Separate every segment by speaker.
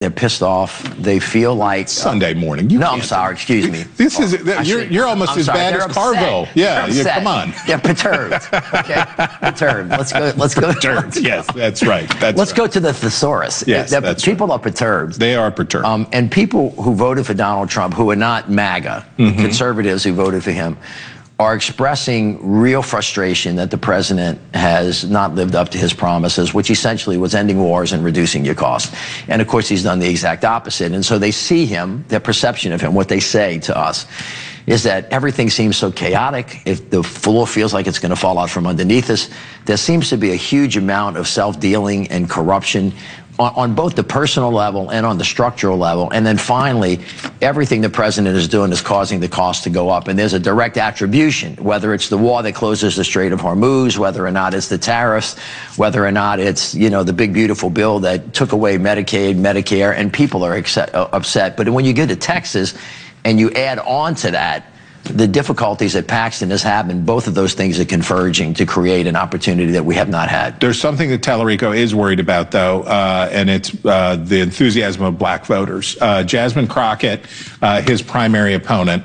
Speaker 1: They're pissed off. They feel like
Speaker 2: Sunday morning.
Speaker 1: I'm sorry. Excuse me.
Speaker 2: This is you're almost as bad as Carville. Yeah, come on.
Speaker 1: They're perturbed. Okay, perturbed. Let's go.
Speaker 2: Perturbed. Yes, that's right.
Speaker 1: Let's go to the thesaurus.
Speaker 2: Yes, that's
Speaker 1: people are perturbed.
Speaker 2: They are perturbed.
Speaker 1: And people who voted for Donald Trump, who are not MAGA conservatives who voted for him, are expressing real frustration that the president has not lived up to his promises, which essentially was ending wars and reducing your costs. And of course, he's done the exact opposite. And so they see him, their perception of him, what they say to us is that everything seems so chaotic. If the floor feels like it's going to fall out from underneath us, there seems to be a huge amount of self-dealing and corruption on both the personal level and on the structural level. And then finally, everything the president is doing is causing the cost to go up. And there's a direct attribution, whether it's the war that closes the Strait of Hormuz, whether or not it's the tariffs, whether or not it's, the big, beautiful bill that took away Medicaid, Medicare, and people are upset. But when you get to Texas and you add on to that the difficulties that Paxton has had, and both of those things are converging to create an opportunity that we have not had.
Speaker 2: There's something that Tallarico is worried about, though, and it's the enthusiasm of black voters. Jasmine Crockett, his primary opponent,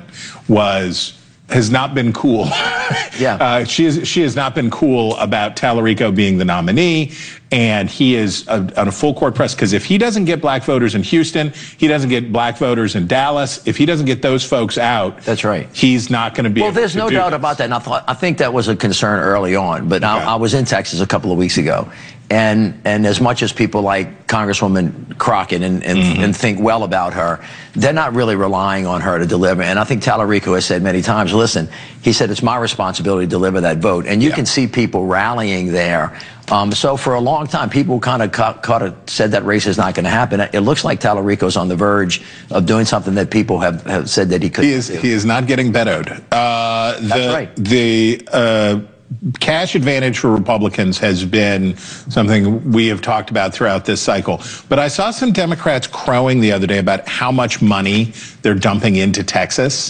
Speaker 2: has not been cool.
Speaker 1: Yeah.
Speaker 2: She has not been cool about Tallarico being the nominee, and he is on a full court press, because if he doesn't get black voters in Houston, he doesn't get black voters in Dallas, if he doesn't get those folks out,
Speaker 1: that's right,
Speaker 2: he's not going to be able to do this.
Speaker 1: Well, there's no doubt about that. And I think that was a concern early on, but I was in Texas a couple of weeks ago. And as much as people like Congresswoman Crockett and think well about her, they're not really relying on her to deliver. And I think Tallarico has said many times, listen, he said, it's my responsibility to deliver that vote. And you can see people rallying there. So for a long time, people kind of said that race is not going to happen. It looks like Tallarico's on the verge of doing something that people have said that he could do.
Speaker 2: He is not getting vetoed.
Speaker 1: That's right.
Speaker 2: The cash advantage for Republicans has been something we have talked about throughout this cycle. But I saw some Democrats crowing the other day about how much money they're dumping into Texas,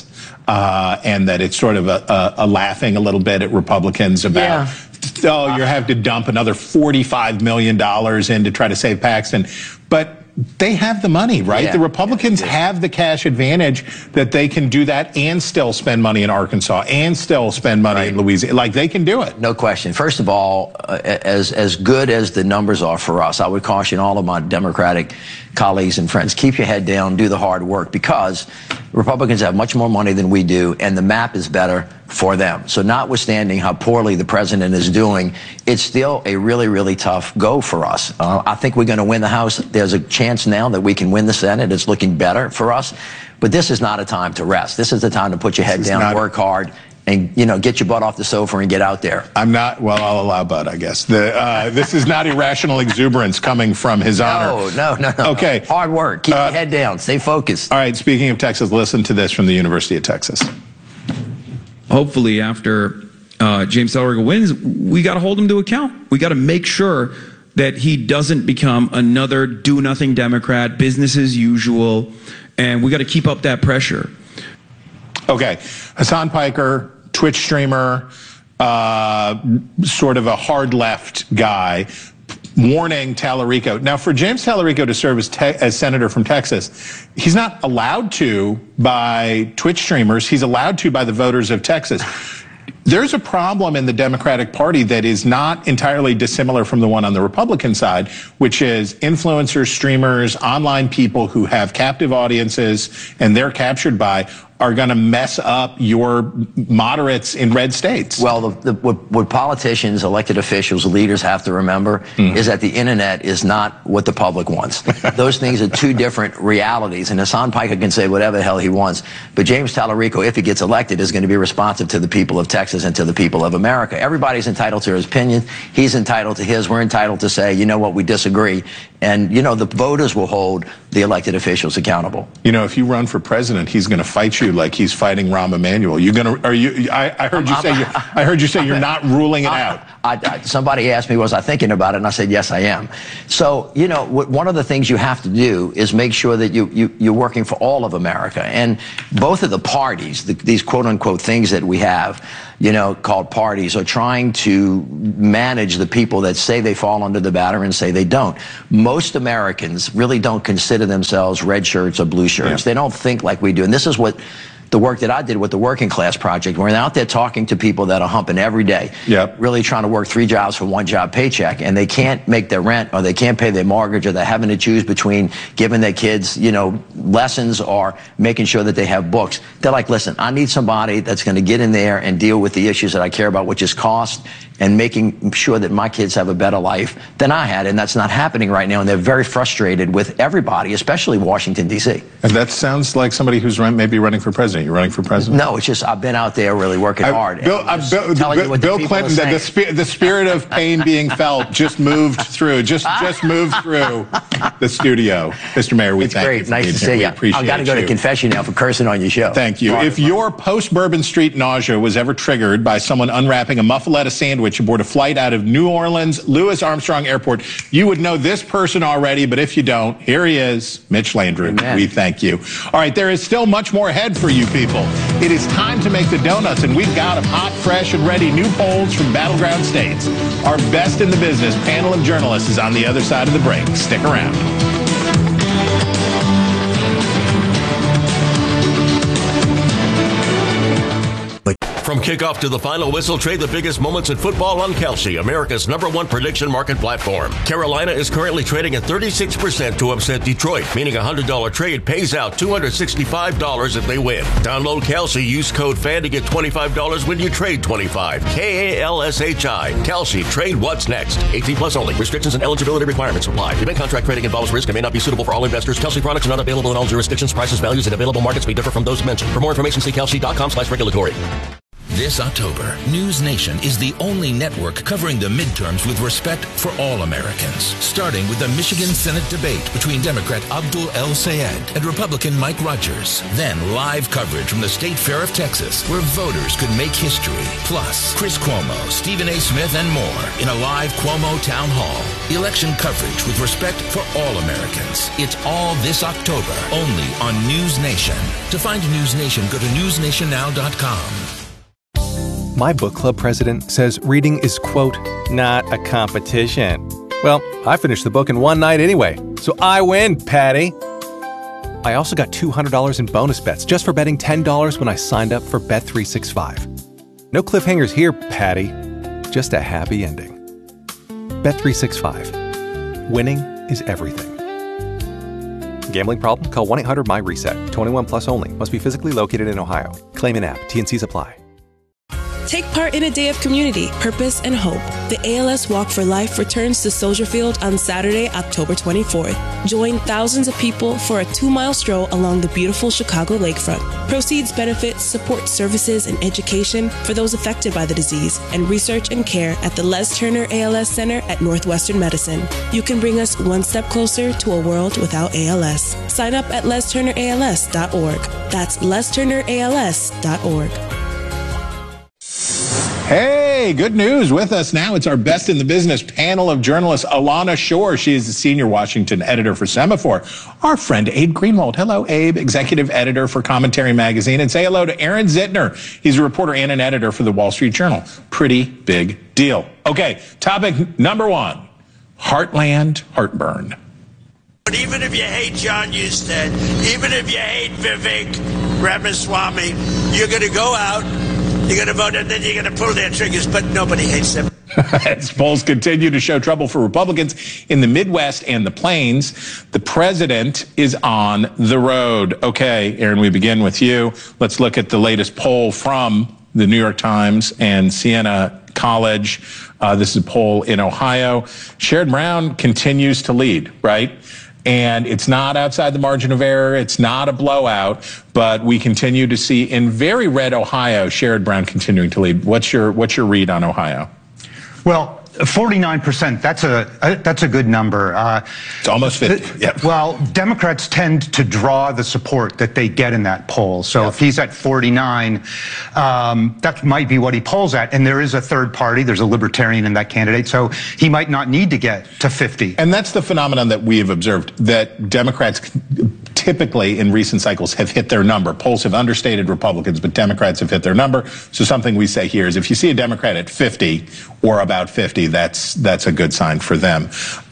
Speaker 2: and that it's sort of a laughing a little bit at Republicans about, oh, you have to dump another $45 million in to try to save Paxton. But they have the money, right?
Speaker 1: Yeah.
Speaker 2: The Republicans have the cash advantage that they can do that and still spend money in Arkansas and still spend money in Louisiana. Like, they can do it.
Speaker 1: No question. First of all, as good as the numbers are for us, I would caution all of my Democratic colleagues and friends, keep your head down, do the hard work, because Republicans have much more money than we do, and the map is better for them. So notwithstanding how poorly the president is doing, it's still a really, really tough go for us. I think we're going to win the House. There's a chance now that we can win the Senate. It's looking better for us. But this is not a time to rest. This is the time to put your head down, work hard, and, get your butt off the sofa and get out there.
Speaker 2: Well, I'll allow Bud, I guess. This is not irrational exuberance coming from his honor.
Speaker 1: No.
Speaker 2: Okay.
Speaker 1: Hard work. Keep your head down. Stay focused.
Speaker 2: All right, speaking of Texas, listen to this from the University of Texas.
Speaker 3: Hopefully, after James Tallarico wins, we got to hold him to account. We got to make sure that he doesn't become another do-nothing Democrat, business as usual, and we got to keep up that pressure.
Speaker 2: Okay. Hassan Piker, Twitch streamer, sort of a hard left guy, warning Tallarico. Now, for James Tallarico to serve as senator from Texas, he's not allowed to by Twitch streamers. He's allowed to by the voters of Texas. There's a problem in the Democratic Party that is not entirely dissimilar from the one on the Republican side, which is influencers, streamers, online people who have captive audiences and they're captured by are going to mess up your moderates in red states.
Speaker 1: Well, what politicians, elected officials, leaders have to remember is that the internet is not what the public wants. Those things are two different realities, and Hassan Piker can say whatever the hell he wants, but James Tallarico, if he gets elected, is going to be responsive to the people of Texas and to the people of America. Everybody's entitled to his opinion. He's entitled to his. We're entitled to say, you know what, we disagree. And, the voters will hold the elected officials accountable.
Speaker 2: If you run for president, he's going to fight you like he's fighting Rahm Emanuel. I heard you say you're not ruling it out.
Speaker 1: Somebody asked me, was I thinking about it? And I said, yes, I am. So, one of the things you have to do is make sure that you're working for all of America. And both of the parties, these quote unquote things that we have, called parties, are trying to manage the people that say they fall under the banner and say they don't. Most Americans really don't consider themselves red shirts or blue shirts. They don't think like we do. And this is what the work that I did with the Working Class Project. We're out there talking to people that are humping every day, really trying to work 3 jobs for 1 job paycheck, and they can't make their rent, or they can't pay their mortgage, or they're having to choose between giving their kids, lessons or making sure that they have books. They're like, listen, I need somebody that's going to get in there and deal with the issues that I care about, which is cost and making sure that my kids have a better life than I had. And that's not happening right now. And they're very frustrated with everybody, especially Washington, D.C.
Speaker 2: And that sounds like somebody who's maybe running for president. You're running for president?
Speaker 1: No, it's just I've been out there really working hard.
Speaker 2: Bill Clinton, the spirit of pain being felt just moved through, just moved through the studio. Mr. Mayor, we thank you for
Speaker 1: nice
Speaker 2: being
Speaker 1: to
Speaker 2: here.
Speaker 1: see
Speaker 2: We
Speaker 1: you.
Speaker 2: appreciate
Speaker 1: I've got to go to confession now for cursing on your show.
Speaker 2: Thank you. If your post-Bourbon Street nausea was ever triggered by someone unwrapping a muffaletta sandwich aboard a flight out of New Orleans Louis Armstrong Airport, you would know this person already, but if you don't, here he is, Mitch Landrieu.
Speaker 1: Amen.
Speaker 2: We thank you. All right, there is still much more ahead for you people. It is time to make the donuts, and we've got them hot, fresh, and ready. New polls from battleground states. Our best in the business panel of journalists is on the other side of the break. Stick around.
Speaker 4: From kickoff to the final whistle, trade the biggest moments in football on Kalshi, America's #1 prediction market platform. Carolina is currently trading at 36% to upset Detroit, meaning a $100 trade pays out $265 if they win. Download Kalshi, use code FAN to get $25 when you trade $25. Kalshi. Kalshi, trade what's next. 18 plus only. Restrictions and eligibility requirements apply. Event contract trading involves risk and may not be suitable for all investors. Kalshi products are not available in all jurisdictions. Prices, values, and available markets may differ from those mentioned. For more information, see kalshi.com/regulatory.
Speaker 5: This October, News Nation is the only network covering the midterms with respect for all Americans. Starting with the Michigan Senate debate between Democrat Abdul El Sayed and Republican Mike Rogers. Then live coverage from the State Fair of Texas, where voters could make history. Plus, Chris Cuomo, Stephen A. Smith, and more in a live Cuomo Town Hall. Election coverage with respect for all Americans. It's all this October, only on News Nation. To find News Nation, go to newsnationnow.com.
Speaker 6: My book club president says reading is, quote, not a competition. Well, I finished the book in one night anyway, so I win, Patty. I also got $200 in bonus bets just for betting $10 when I signed up for Bet365. No cliffhangers here, Patty. Just a happy ending. Bet365. Winning is everything. Gambling problem? Call 1-800-MY-RESET. 21 plus only. Must be physically located in Ohio. Claim in app. T&Cs apply.
Speaker 7: Take part in a day of community, purpose, and hope. The ALS Walk for Life returns to Soldier Field on Saturday, October 24th. Join thousands of people for a 2-mile stroll along the beautiful Chicago lakefront. Proceeds benefit support services and education for those affected by the disease and research and care at the Les Turner ALS Center at Northwestern Medicine. You can bring us one step closer to a world without ALS. Sign up at lesturnерals.org. That's lesturnерals.org.
Speaker 2: Hey, good news with us now. It's our best in the business panel of journalists. Alana Shore, she is the senior Washington editor for Semaphore. Our friend Abe Greenwald. Hello, Abe, executive editor for Commentary Magazine. And say hello to Aaron Zittner. He's a reporter and an editor for the Wall Street Journal. Pretty big deal. Okay, topic number 1, Heartland heartburn.
Speaker 8: But even if you hate John Husted, even if you hate Vivek Ramaswamy, you're going to go out, you're going to vote, and then you're going to pull their triggers, but nobody hates them.
Speaker 2: As polls continue to show trouble for Republicans in the Midwest and the Plains, the president is on the road. Okay, Aaron, we begin with you. Let's look at the latest poll from the New York Times and Siena College. This is a poll in Ohio. Sherrod Brown continues to lead, right? And it's not outside the margin of error. It's not a blowout, but we continue to see in very red Ohio, Sherrod Brown continuing to lead. What's your read on Ohio?
Speaker 9: Well, 49%, that's a good number.
Speaker 2: It's almost 50. Yeah.
Speaker 9: Well, Democrats tend to draw the support that they get in that poll. So if he's at 49, that might be what he polls at. And there is a third party. There's a libertarian in that candidate. So he might not need to get to 50.
Speaker 2: And that's the phenomenon that we have observed, that Democrats typically in recent cycles have hit their number. Polls have understated Republicans, but Democrats have hit their number. So something we say here is if you see a Democrat at 50 or about 50, that's a good sign for them.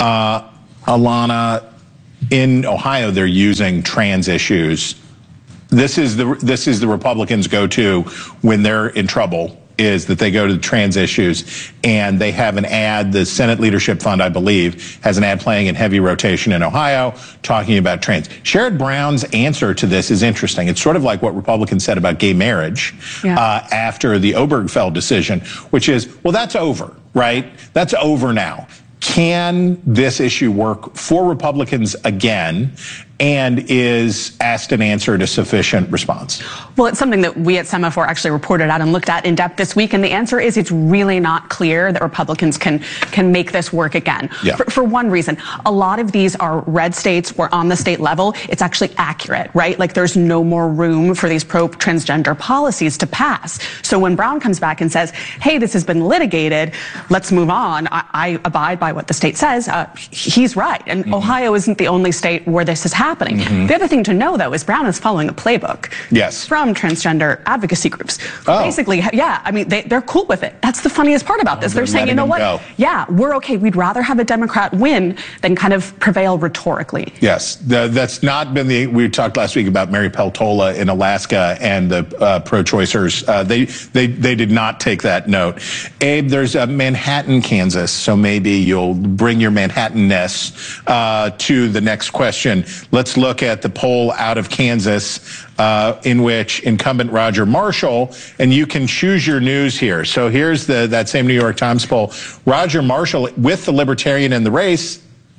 Speaker 2: Alana, in Ohio, they're using trans issues. This is the Republicans' go-to when they're in trouble, is that they go to the trans issues, and they have an ad. The Senate Leadership Fund, I believe, has an ad playing in heavy rotation in Ohio talking about trans. Sherrod Brown's answer to this is interesting. It's sort of like what Republicans said about gay marriage after the Obergefell decision, which is, well, that's over, right? That's over now. Can this issue work for Republicans again? And is asked and answered a sufficient response?
Speaker 10: Well, it's something that we at Semaphore actually reported out and looked at in depth this week, and the answer is it's really not clear that Republicans can make this work again.
Speaker 2: Yeah.
Speaker 10: For one reason, a lot of these are red states where on the state level, it's actually accurate, right? Like there's no more room for these pro-transgender policies to pass. So when Brown comes back and says, hey, this has been litigated, let's move on, I abide by what the state says, he's right. And Ohio isn't the only state where this has happening. The other thing to know, though, is Brown is following a playbook from transgender advocacy groups. Basically, I mean, they're cool with it. That's the funniest part about this. They're saying, you know what? Yeah, we're okay. We'd rather have a Democrat win than kind of prevail rhetorically.
Speaker 2: Yes, that's not been we talked last week about Mary Peltola in Alaska and the pro-choicers. They did not take that note. Abe, there's Manhattan, Kansas, so maybe you'll bring your Manhattan-ness to the next question. Let's look at the poll out of Kansas in which incumbent Roger Marshall, and you can choose your news here. So here's that same New York Times poll. Roger Marshall with the Libertarian in the race,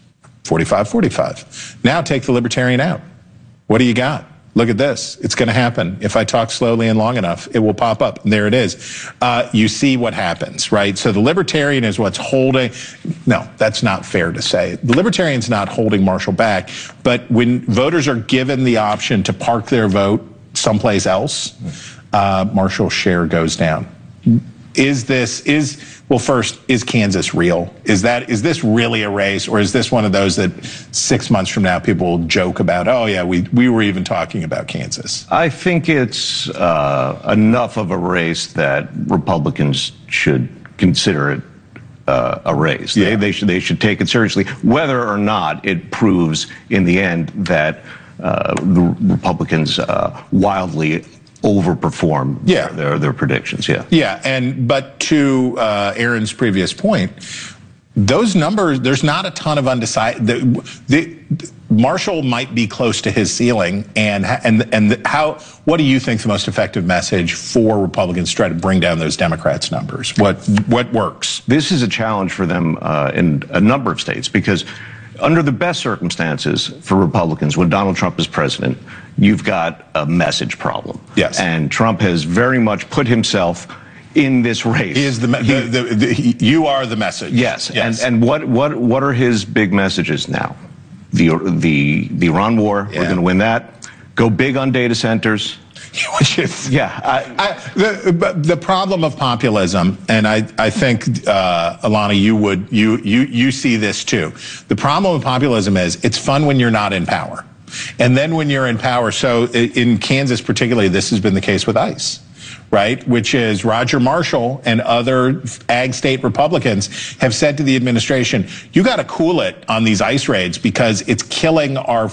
Speaker 2: 45-45. Now take the Libertarian out. What do you got? Look at this. It's going to happen. If I talk slowly and long enough, it will pop up. And there it is. You see what happens, right? So the Libertarian is what's holding. No, that's not fair to say. The Libertarian's not holding Marshall back. But when voters are given the option to park their vote someplace else, Marshall's share goes down. Well, first, is Kansas real? Is this really a race, or is this one of those that 6 months from now people will joke about, oh yeah, we were even talking about Kansas?
Speaker 11: I think it's enough of a race that Republicans should consider it a race. Yeah. They should take it seriously, whether or not it proves in the end that the Republicans wildly overperform their predictions.
Speaker 2: But to Aaron's previous point, those numbers, there's not a ton of undecided. Marshall might be close to his ceiling, what do you think the most effective message for Republicans to try to bring down those Democrats' numbers? What works?
Speaker 11: This is a challenge for them in a number of states, because under the best circumstances for Republicans, when Donald Trump is president, you've got a message problem.
Speaker 2: Yes.
Speaker 11: And Trump has very much put himself in this race.
Speaker 2: He is you are the message.
Speaker 11: Yes. And what are his big messages now? The Iran war, we're going to win that. Go big on data centers.
Speaker 2: Which is, the problem of populism, and I think Alana, you see this too. The problem of populism is it's fun when you're not in power, and then when you're in power. So in Kansas, particularly, this has been the case with ICE, right? Which is Roger Marshall and other ag state Republicans have said to the administration, you got to cool it on these ICE raids because it's killing our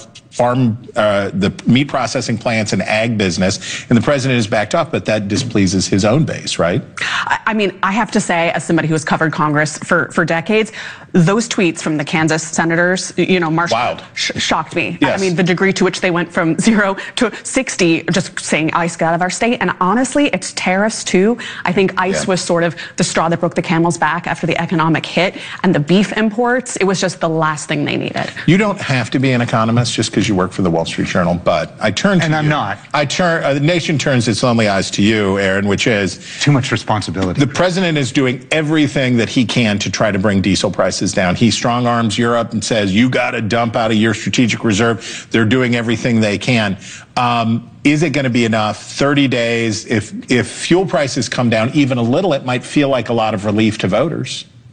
Speaker 2: the meat processing plants and ag business. And the president has backed off, but that displeases his own base, right?
Speaker 10: I mean, I have to say, as somebody who has covered Congress for decades, those tweets from the Kansas senators, Marshall, shocked me.
Speaker 2: Yes.
Speaker 10: I mean, the degree to which they went from 0 to 60, just saying ICE got out of our state. And honestly, it's tariffs too. I think ICE was sort of the straw that broke the camel's back after the economic hit, and the beef imports, it was just the last thing they needed.
Speaker 2: You don't have to be an economist just because you work for the Wall Street Journal, but I turn to you.
Speaker 9: And I'm not.
Speaker 2: The nation turns its lonely eyes to you, Aaron, which is
Speaker 9: too much responsibility.
Speaker 2: The president is doing everything that he can to try to bring diesel prices down. He strong arms Europe and says, you got to dump out of your strategic reserve. They're doing everything they can. Is it going to be enough? 30 days, if fuel prices come down even a little, it might feel like a lot of relief to voters.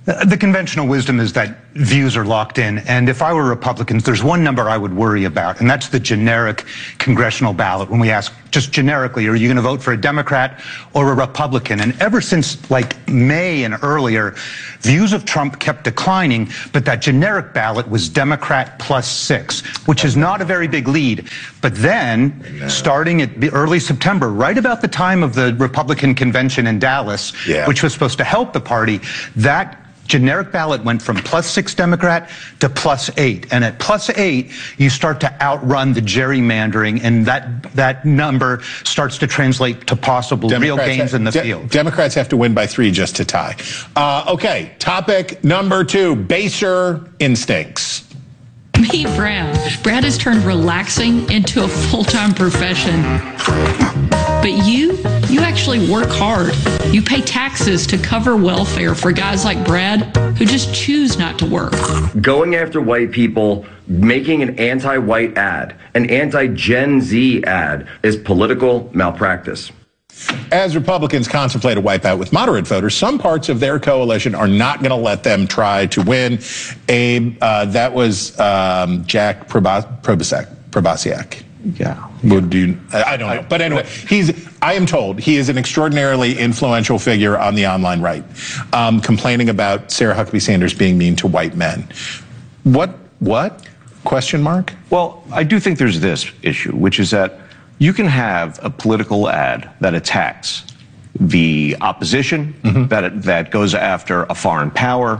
Speaker 9: The conventional wisdom is that views are locked in, and if I were Republicans, there's one number I would worry about, and that's the generic congressional ballot. When we ask just generically, are you going to vote for a Democrat or a Republican? And ever since like May and earlier, views of Trump kept declining, but that generic ballot was Democrat +6, which is not a very big lead. But then, starting at early September, right about the time of the Republican convention in Dallas, which was supposed to help the party, that generic ballot went from +6 Democrat to +8. And at +8, you start to outrun the gerrymandering, and that number starts to translate to possible real gains in the field.
Speaker 2: Democrats have to win by 3 just to tie. Okay, topic number 2, baser instincts.
Speaker 12: Meet Brad. Brad has turned relaxing into a full-time profession. But you actually work hard. You pay taxes to cover welfare for guys like Brad who just choose not to work.
Speaker 13: Going after white people, making an anti-white ad, an anti-Gen Z ad is political malpractice.
Speaker 2: As Republicans contemplate a wipeout with moderate voters, some parts of their coalition are not going to let them try to win. Abe, that was Jack Probasiak. Yeah. I don't know. But anyway, I am told he is an extraordinarily influential figure on the online right, complaining about Sarah Huckabee Sanders being mean to white men. What? Question mark?
Speaker 11: Well, I do think there's this issue, which is that you can have a political ad that attacks the opposition, that goes after a foreign power.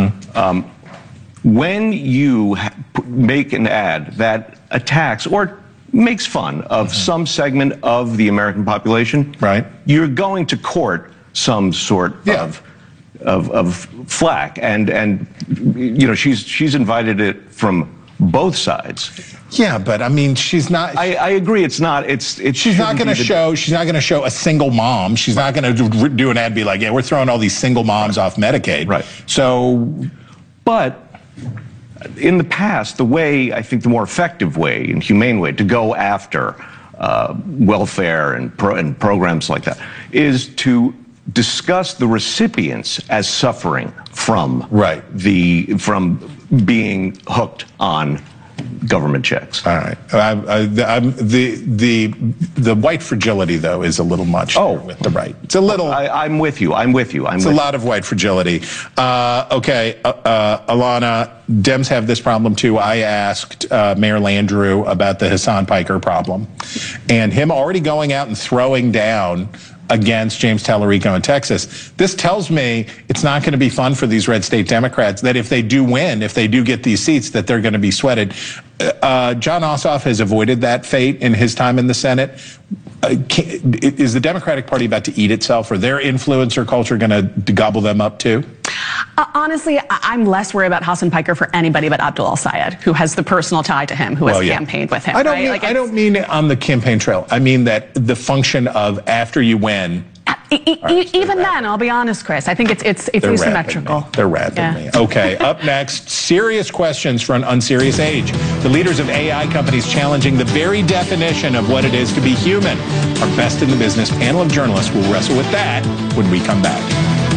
Speaker 11: When you make an ad that attacks or makes fun of some segment of the American population, right, you're going to court some sort of flack, and you know she's invited it from both sides.
Speaker 2: Yeah, but I mean, she's not.
Speaker 11: I agree. It's not. She's
Speaker 2: not going to show. She's not going to show a single mom. She's not going to do an ad and be like, "Yeah, we're throwing all these single moms off Medicaid." Right. So,
Speaker 11: but in the past, the way, I think the more effective way and humane way to go after welfare and programs like that is to discuss the recipients as suffering from from being hooked on government checks.
Speaker 2: All right. The white fragility, though, is a little much with the right. It's a little.
Speaker 11: I'm with you.
Speaker 2: It's a lot of white fragility. Okay, Alana, Dems have this problem too. I asked Mayor Landrieu about the Hassan Piker problem, and him already going out and throwing down against James Tallarico in Texas. This tells me it's not going to be fun for these red state Democrats, that if they do win, if they do get these seats, that they're going to be sweated. John Ossoff has avoided that fate in his time in the Senate. Is the Democratic Party about to eat itself, or their influencer culture going to gobble them up too?
Speaker 10: Honestly, I'm less worried about Hassan Piker for anybody but Abdul El-Sayed, who has the personal tie to him, who has campaigned with him.
Speaker 2: I don't mean on the campaign trail. I mean that the function of after you win.
Speaker 10: Even then, I'll be honest, Chris, I think it's asymmetrical.
Speaker 2: They're rapping me. Okay, up next, serious questions for an unserious age. The leaders of AI companies challenging the very definition of what it is to be human. Our best in the business panel of journalists will wrestle with that when we come back.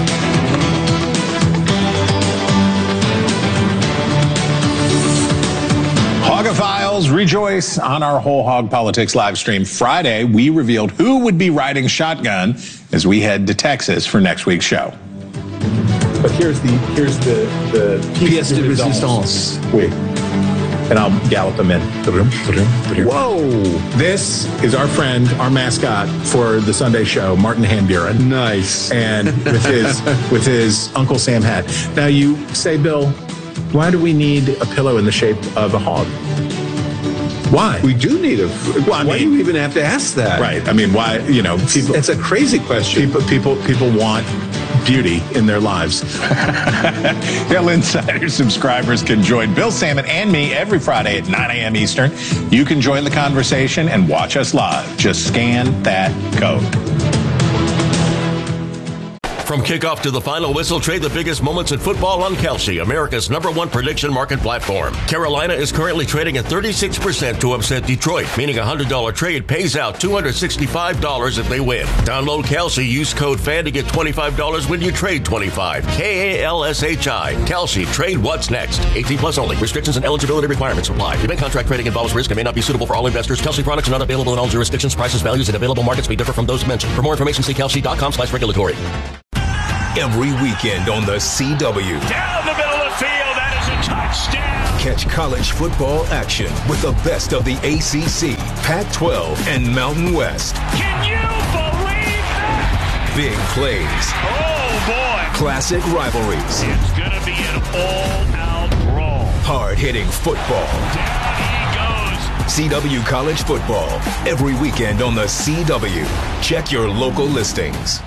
Speaker 2: Hogophiles, rejoice on our Whole Hog Politics live stream. Friday, we revealed who would be riding shotgun as we head to Texas for next week's show. But here's the pièce de résistance. Wait. And I'll gallop them in. Whoa! This is our friend, our mascot for the Sunday show, Martin Hanburen. Nice. And with his Uncle Sam hat. Now you say, Bill, why do we need a pillow in the shape of a hog? Why?
Speaker 14: We do need a. Why do you even have to ask that?
Speaker 2: Right. I mean, why? You know, people.
Speaker 14: It's a crazy question.
Speaker 2: People want beauty in their lives. Hill Insider subscribers can join Bill Sammon and me every Friday at 9 a.m. Eastern. You can join the conversation and watch us live. Just scan that code.
Speaker 4: From kickoff to the final whistle, trade the biggest moments in football on Kalshi, America's #1 prediction market platform. Carolina is currently trading at 36% to upset Detroit, meaning a $100 trade pays out $265 if they win. Download Kalshi, use code FAN to get $25 when you trade 25. KALSHI. Kalshi, trade what's next. 18 plus only. Restrictions and eligibility requirements apply. Event contract trading involves risk and may not be suitable for all investors. Kalshi products are not available in all jurisdictions. Prices, values, and available markets may differ from those mentioned. For more information, see kalshi.com/regulatory.
Speaker 15: Every weekend on the CW.
Speaker 16: Down the middle of the field, that is a touchdown.
Speaker 15: Catch college football action with the best of the ACC, Pac-12, and Mountain West.
Speaker 16: Can you believe that?
Speaker 15: Big plays.
Speaker 16: Oh, boy.
Speaker 15: Classic rivalries.
Speaker 16: It's going to be an all-out brawl.
Speaker 15: Hard-hitting football.
Speaker 16: Down he goes.
Speaker 15: CW College Football. Every weekend on the CW. Check your local listings.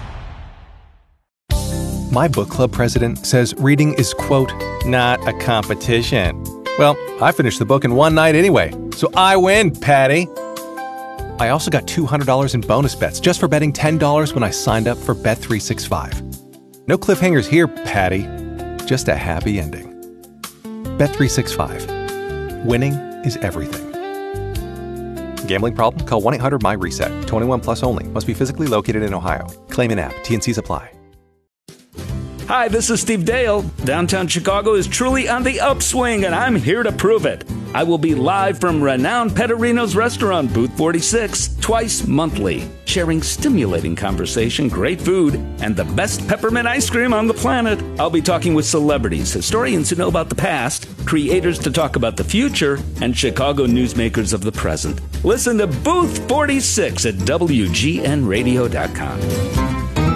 Speaker 6: My book club president says reading is, quote, not a competition. Well, I finished the book in one night anyway, so I win, Patty. I also got $200 in bonus bets just for betting $10 when I signed up for Bet365. No cliffhangers here, Patty. Just a happy ending. Bet365. Winning is everything. Gambling problem? Call 1-800-MY-RESET. 21 plus only. Must be physically located in Ohio. Claim in app. T&Cs apply.
Speaker 17: Hi, this is Steve Dale. Downtown Chicago is truly on the upswing, and I'm here to prove it. I will be live from renowned Pettorino's restaurant, Booth 46, twice monthly, sharing stimulating conversation, great food, and the best peppermint ice cream on the planet. I'll be talking with celebrities, historians who know about the past, creators to talk about the future, and Chicago newsmakers of the present. Listen to Booth 46 at WGNradio.com.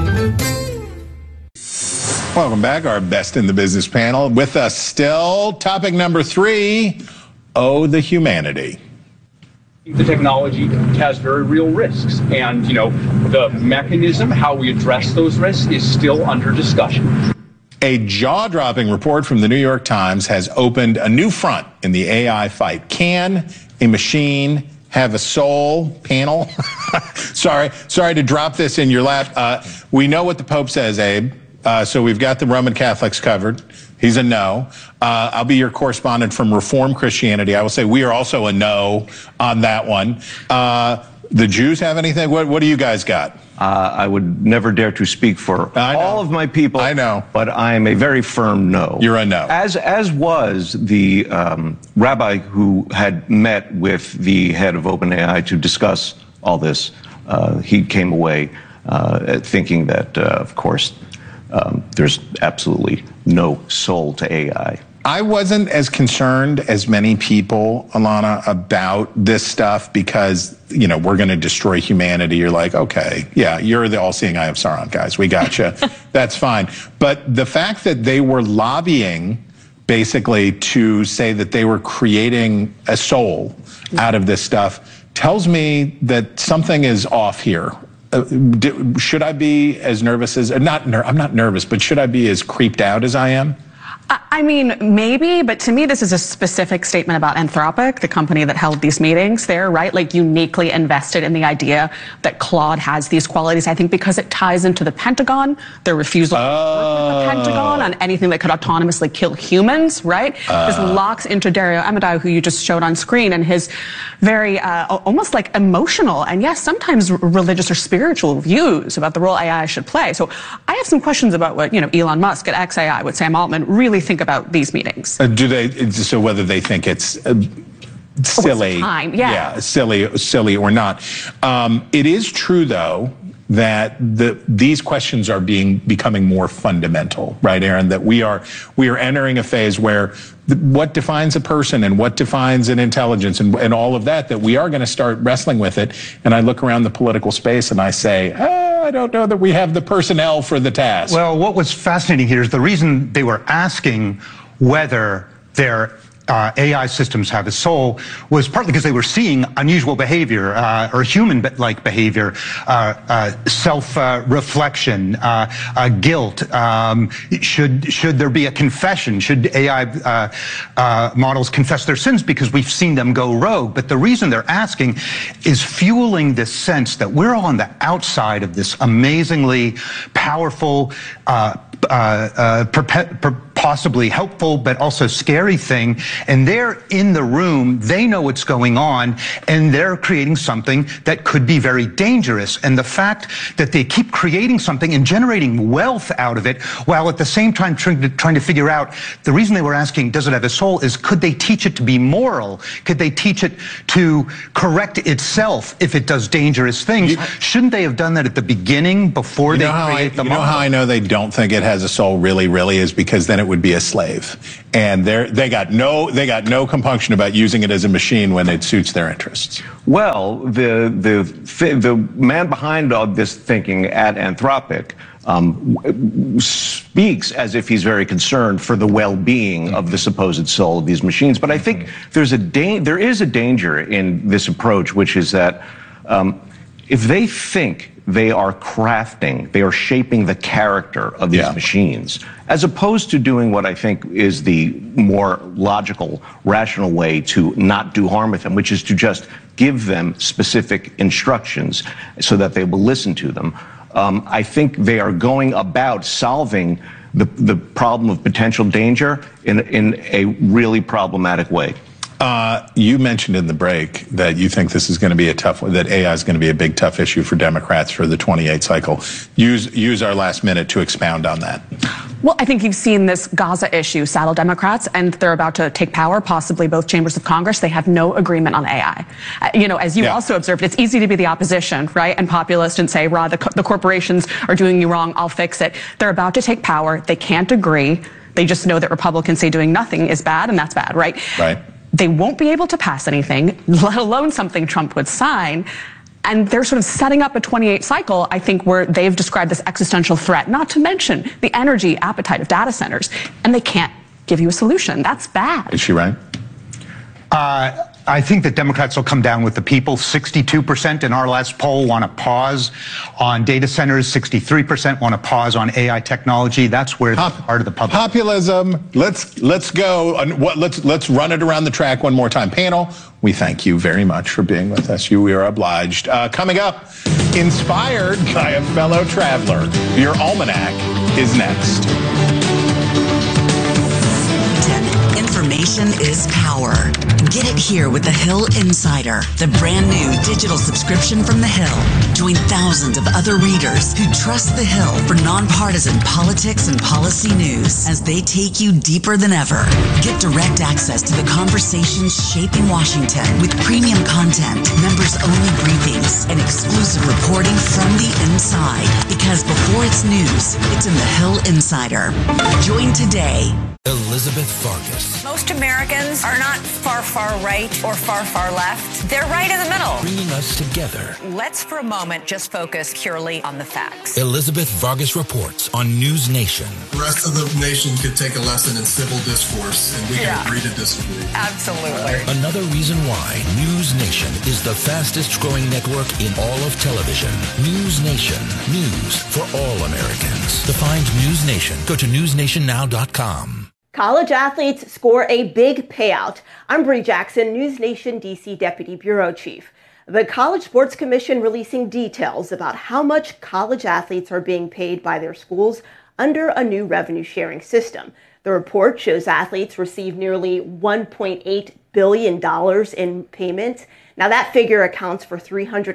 Speaker 2: Welcome back, our best in the business panel. With us still, topic number 3, the humanity.
Speaker 18: The technology has very real risks, and the mechanism, how we address those risks, is still under discussion.
Speaker 2: A jaw-dropping report from the New York Times has opened a new front in the AI fight. Can a machine have a soul? Panel? Sorry to drop this in your lap. We know what the Pope says, Abe. So we've got the Roman Catholics covered. He's a no. I'll be your correspondent from Reformed Christianity. I will say we are also a no on that one. The Jews have anything? What do you guys got?
Speaker 11: I would never dare to speak for all of my people. I know. But I am a very firm no.
Speaker 2: You're a no.
Speaker 11: As was the rabbi who had met with the head of OpenAI to discuss all this. He came away thinking that, of course, there's absolutely no soul to AI.
Speaker 2: I wasn't as concerned as many people, Alana, about this stuff because, we're going to destroy humanity. You're like, okay, yeah, you're the all-seeing eye of Sauron, guys. We got you. That's fine. But the fact that they were lobbying basically to say that they were creating a soul out of this stuff tells me that something is off here. Should I be as nervous as, I'm not nervous, but should I be as creeped out as I am?
Speaker 10: I mean, maybe, but to me, this is a specific statement about Anthropic, the company that held these meetings there, right? Like uniquely invested in the idea that Claude has these qualities. I think because it ties into the Pentagon, their refusal to work with the Pentagon on anything that could autonomously kill humans, right? This locks into Dario Amodei, who you just showed on screen, and his very almost like emotional and yes, sometimes religious or spiritual views about the role AI should play. So I have some questions about what, Elon Musk at XAI, what Sam Altman really think about these meetings.
Speaker 2: Do they, so whether they think it's silly, silly or not. It is true, though, that these questions are becoming more fundamental, right, Aaron? That we are entering a phase where what defines a person and what defines an intelligence and all of that we are going to start wrestling with it. And I look around the political space and I say, I don't know that we have the personnel for the task.
Speaker 9: Well, what was fascinating here is the reason they were asking whether their AI systems have a soul was partly because they were seeing unusual behavior or human-like behavior, self-reflection, guilt. Should there be a confession? Should AI models confess their sins? Because we've seen them go rogue. But the reason they're asking is fueling this sense that we're on the outside of this amazingly powerful, possibly helpful, but also scary thing. And they're in the room, they know what's going on, and they're creating something that could be very dangerous. And the fact that they keep creating something and generating wealth out of it, while at the same time trying to figure out, the reason they were asking, does it have a soul, is could they teach it to be moral? Could they teach it to correct itself if it does dangerous things? Shouldn't they have done that at the beginning before they create the model?
Speaker 2: You know how I know they don't think it has a soul really is because then it would be a slave. And they got no compunction about using it as a machine when it suits their interests.
Speaker 11: Well, the man behind all this thinking at Anthropic speaks as if he's very concerned for the well-being of the supposed soul of these machines. But I think there is a danger in this approach, which is that if they think they are crafting, they are shaping the character of these machines, as opposed to doing what I think is the more logical, rational way to not do harm with them, which is to just give them specific instructions so that they will listen to them. I think they are going about solving the problem of potential danger in a really problematic way.
Speaker 2: You mentioned in the break that you think this is going to be that AI is going to be a big, tough issue for Democrats for the 28 cycle. Use our last minute to expound on that.
Speaker 10: Well, I think you've seen this Gaza issue saddle Democrats, and they're about to take power, possibly both chambers of Congress. They have no agreement on AI. As you also observed, it's easy to be the opposition, right, and populist and say, Rod, the corporations are doing you wrong, I'll fix it. They're about to take power. They can't agree. They just know that Republicans say doing nothing is bad, and that's bad, right?
Speaker 2: Right.
Speaker 10: They won't be able to pass anything, let alone something Trump would sign. And they're sort of setting up a 28 cycle, I think, where they've described this existential threat, not to mention the energy appetite of data centers. And they can't give you a solution. That's bad.
Speaker 2: Is she right?
Speaker 9: I think that Democrats will come down with the people. 62% in our last poll want to pause on data centers. 63% want to pause on AI technology. That's where the part of the public.
Speaker 2: Populism. Let's go. Let's run it around the track one more time. Panel, we thank you very much for being with us. We are obliged. Coming up, inspired by a fellow traveler. Your almanac is next.
Speaker 19: Information is power. Get it here with The Hill Insider, the brand new digital subscription from The Hill. Join thousands of other readers who trust The Hill for nonpartisan politics and policy news as they take you deeper than ever. Get direct access to the conversations shaping Washington with premium content, members-only briefings, and exclusive reporting from the inside. Because before it's news, it's in The Hill Insider. Join today.
Speaker 5: Elizabeth Vargas.
Speaker 20: Most Americans are not far right or far left. They're right in the middle.
Speaker 5: Bringing us together.
Speaker 20: Let's for a moment just focus purely on the facts.
Speaker 5: Elizabeth Vargas reports on News Nation.
Speaker 21: The rest of the nation could take a lesson in civil discourse, and we can agree to disagree.
Speaker 20: Absolutely.
Speaker 5: Another reason why News Nation is the fastest growing network in all of television. News Nation. News for all Americans. To find News Nation, go to newsnationnow.com.
Speaker 22: College athletes score a big payout. I'm Bree Jackson, News Nation DC Deputy Bureau Chief. The College Sports Commission releasing details about how much college athletes are being paid by their schools under a new revenue sharing system. The report shows athletes receive nearly $1.8 billion in payments. Now that figure accounts for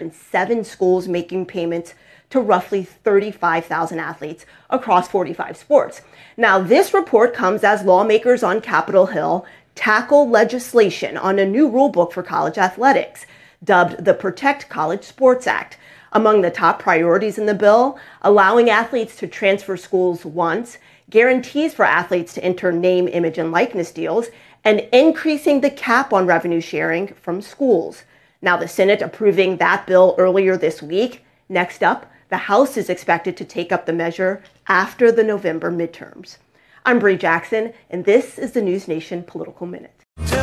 Speaker 22: 307 schools making payments to roughly 35,000 athletes across 45 sports. Now, this report comes as lawmakers on Capitol Hill tackle legislation on a new rulebook for college athletics, dubbed the Protect College Sports Act. Among the top priorities in the bill, allowing athletes to transfer schools once, guarantees for athletes to enter name, image, and likeness deals, and increasing the cap on revenue sharing from schools. Now, the Senate approving that bill earlier this week. Next up, the House is expected to take up the measure after the November midterms. I'm Bree Jackson, and this is the News Nation Political Minute.